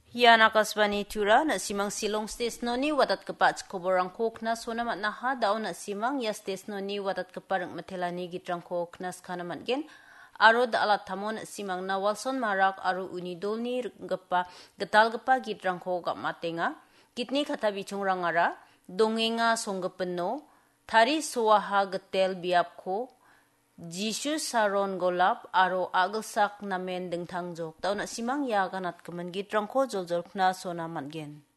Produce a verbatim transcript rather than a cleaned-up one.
Yan akasbani tura na simang silong stesnoni watat kepa koborang koknas sonamat naha daw na simang ya stesnoni watat keparang matelani gitrang koknas kanamat gen aro da alat tamon simang na walson marak aro unidolni gepa getal gepa gitrang ko gap matenga kitni kata bicung rangara dongenga songgepeno tari suaha getel biapko Jesus saron golap aro agelsak namen dengtangjok tau na simang ya ganat kemen gitrang ko joljol kna sona matgen.